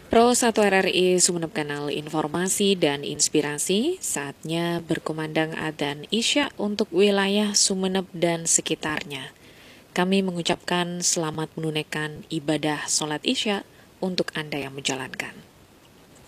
Pro 1 RRI Sumeneb Kanal Informasi dan Inspirasi, saatnya berkumandang adzan Isya untuk wilayah Sumeneb dan sekitarnya. Kami mengucapkan selamat menunaikan ibadah sholat Isya untuk Anda yang menjalankan.